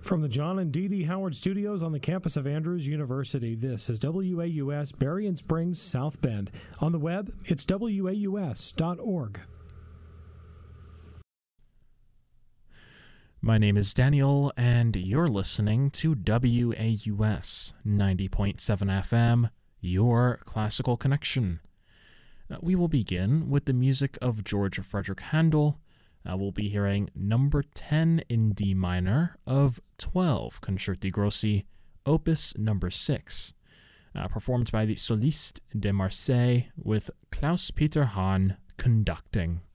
From the John and Dee Dee Howard Studios on the campus of Andrews University, this is WAUS Berrien Springs, South Bend. On the web, it's waus.org. My name is Daniel, and you're listening to WAUS 90.7 FM, your classical connection. We will begin with the music of George Frederick Handel. We'll be hearing number 10 in D minor of 12 Concerti Grossi, opus number 6, performed by the Solistes de Marseille with Klaus-Peter Hahn conducting.